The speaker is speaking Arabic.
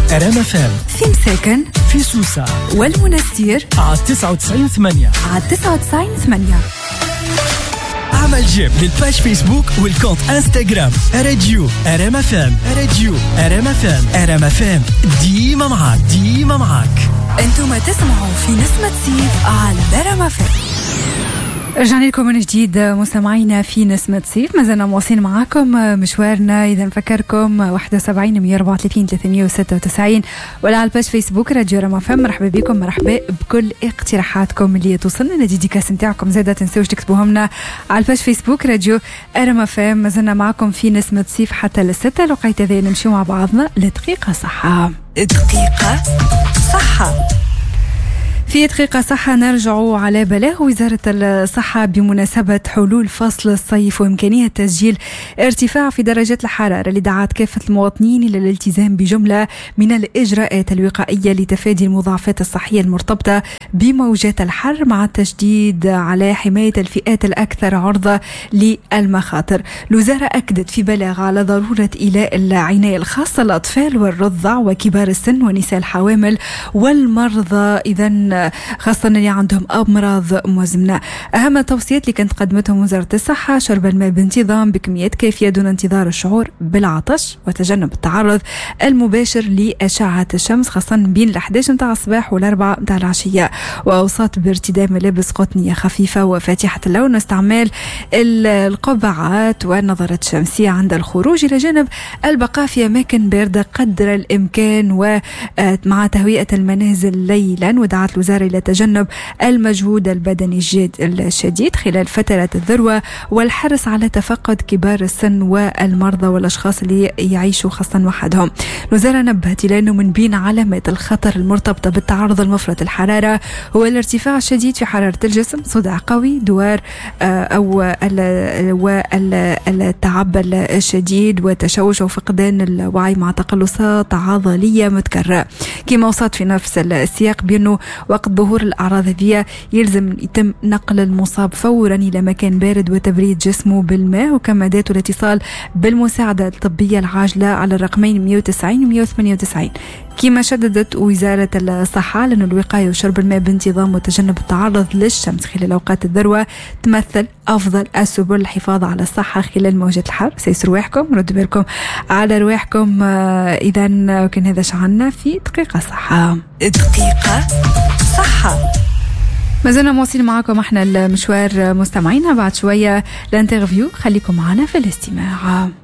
رام فام في مساكن في سوسة والمنستير على 99.8 على 99.8. عمل جيم للباج فيسبوك والكونت انستغرام راديو رام فام. راديو رام فام. رام فام ديما معاك. انتم تسمعوا في نسمة صيف على رام فام. رجعنا لكم من جديد مستمعينا في نسمة صيف. ما زلنا مواصلين معاكم مشوارنا. إذا نفكركم 71 134 396 ولا على الباج فيسبوك راديو رام فام. مرحبا بكم، مرحبا بكل اقتراحاتكم اللي توصلنا. الديديكاس نتاعكم زاده تنسوش تكتبوهم لنا على الباج فيسبوك راديو رام فام. ما زلنا معاكم في نسمة صيف حتى للستة. الوقت هذا نمشي مع بعضنا لدقيقة صحة. دقيقة صحة. في دقيقة صحة نرجع على بلاغ وزارة الصحة بمناسبة حلول فصل الصيف وإمكانية تسجيل ارتفاع في درجات الحرارة اللي دعت كافة المواطنين إلى الالتزام بجملة من الإجراءات الوقائية لتفادي المضاعفات الصحية المرتبطة بموجات الحر، مع التشديد على حماية الفئات الأكثر عرضة للمخاطر. الوزارة أكدت في بلاغ على ضرورة إيلاء العناية الخاصة للأطفال والرضع وكبار السن ونساء الحوامل والمرضى، إذن خاصة اللي عندهم أمراض مزمنة. أهم التوصيات اللي كانت قدمتهم وزارة الصحة: شرب الماء بانتظام بكميات كافية دون انتظار الشعور بالعطش، وتجنب التعرض المباشر لأشعة الشمس خاصة بين 11 متاع الصباح و4 متاع العشية، وأوصات بارتداء ملابس قطنية خفيفة وفاتحة اللون، واستعمال القبعات والنظارات الشمسية عند الخروج، إلى جانب البقاء في أماكن باردة قدر الإمكان ومع تهوية المنازل ليلا. ودعت الوزارة إلى تجنب المجهود البدني الشديد خلال فترة الذروة، والحرص على تفقد كبار السن والمرضى والأشخاص اللي يعيشوا خاصة وحدهم. الوزارة نبهت إلى أنه من بين علامات الخطر المرتبطة بالتعرض لمفرط الحرارة هو الارتفاع الشديد في حرارة الجسم، صداع قوي، دوار والتعب الشديد، وتشوش وفقدان الوعي مع تقلصات عضلية متكررة. كما وصلت في نفس السياق بأنه وقت ظهور الأعراض هذه يلزم يتم نقل المصاب فورا إلى مكان بارد وتبريد جسمه بالماء، وكمادات الاتصال بالمساعدة الطبية العاجلة على الرقمين 190 و 198. كما شددت وزارة الصحة لأن الوقاية وشرب الماء بانتظام وتجنب التعرض للشمس خلال أوقات الذروة تمثل أفضل السبل للحفاظ على الصحة خلال موجة الحر. سيسر رواحكم، ردوا بالكم على رواحكم. إذا كان هذا شعرنا في دقيقة صحة. دقيقة صحة. ما زلنا مواصلين معكم احنا المشوار مستمعينا. بعد شوية الانترفيو، خليكم معنا في الاستماع.